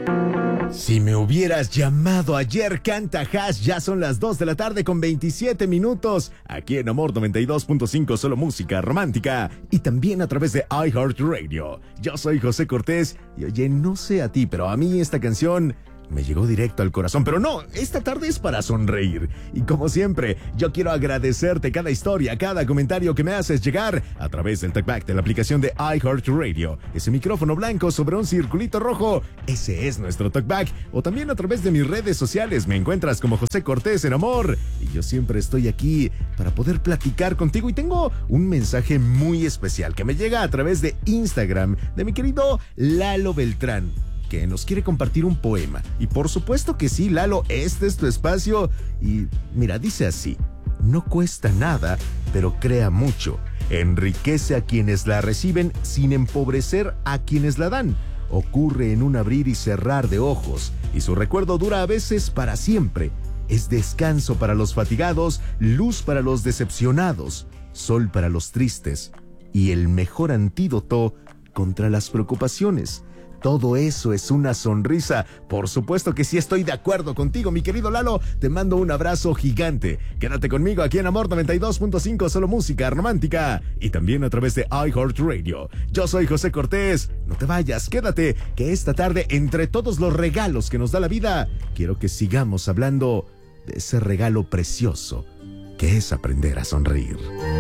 Si me hubieras llamado ayer, canta Hash. Ya son las 2 de la tarde con 27 minutos. Aquí en Amor 92.5, solo música romántica. Y también a través de iHeartRadio. Yo soy José Cortés. Y oye, no sé a ti, pero a mí esta canción me llegó directo al corazón. Pero no, esta tarde es para sonreír. Y como siempre, yo quiero agradecerte cada historia, cada comentario que me haces llegar a través del talkback de la aplicación de iHeartRadio. Ese micrófono blanco sobre un circulito rojo, ese es nuestro talkback. O también a través de mis redes sociales me encuentras como José Cortés en Amor. Y yo siempre estoy aquí para poder platicar contigo. Y tengo un mensaje muy especial que me llega a través de Instagram de mi querido Lalo Beltrán, que nos quiere compartir un poema. Y por supuesto que sí, Lalo, este es tu espacio. Y mira, dice así: no cuesta nada, pero crea mucho. Enriquece a quienes la reciben sin empobrecer a quienes la dan. Ocurre en un abrir y cerrar de ojos, y su recuerdo dura a veces para siempre. Es descanso para los fatigados, luz para los decepcionados, sol para los tristes, y el mejor antídoto contra las preocupaciones. Todo eso es una sonrisa. Por supuesto que sí, estoy de acuerdo contigo, mi querido Lalo. Te mando un abrazo gigante. Quédate conmigo aquí en Amor 92.5, solo música romántica. Y también a través de iHeartRadio. Yo soy José Cortés. No te vayas, quédate, que esta tarde, entre todos los regalos que nos da la vida, quiero que sigamos hablando de ese regalo precioso que es aprender a sonreír.